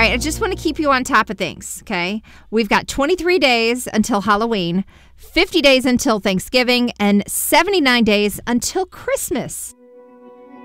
right, I just want to keep you on top of things, okay? We've got 23 days until Halloween, 50 days until Thanksgiving, and 79 days until Christmas.